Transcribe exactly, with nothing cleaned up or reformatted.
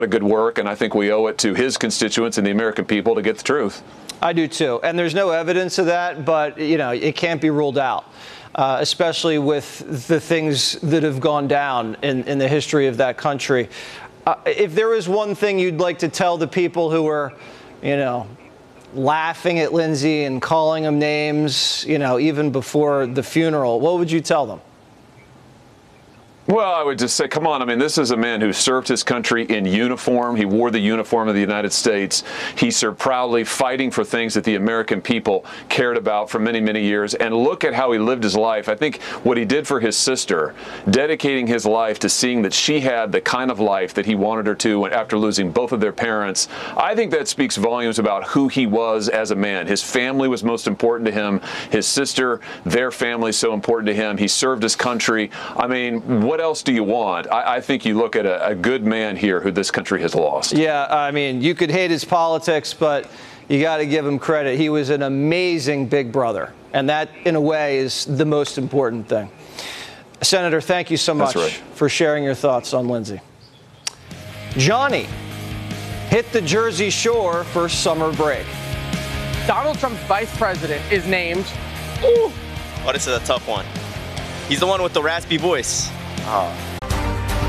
of good work, and I think we owe it to his constituents and the American people to get the truth. I do too, and there's no evidence of that, but you know it can't be ruled out, uh, especially with the things that have gone down in, in the history of that country. Uh, if there is one thing you'd like to tell the people who are, you know, laughing at Lindsey and calling him names, you know, even before the funeral, what would you tell them? Well, I would just say, come on. I mean, this is a man who served his country in uniform. He wore the uniform of the United States. He served proudly, fighting for things that the American people cared about for many, many years. And look at how he lived his life. I think what he did for his sister, dedicating his life to seeing that she had the kind of life that he wanted her to after losing both of their parents, I think that speaks volumes about who he was as a man. His family was most important to him. His sister, their family is so important to him. He served his country. I mean, what else do you want? I, I think you look at a, a good man here who this country has lost. Yeah, I mean, you could hate his politics, but you got to give him credit. He was an amazing big brother, and that, in a way, is the most important thing. Senator, thank you so much right. for sharing your thoughts on Lindsey. Johnny hit the Jersey Shore for summer break. Donald Trump's vice president is named. Ooh. Oh, this is a tough one. He's the one with the raspy voice. Oh.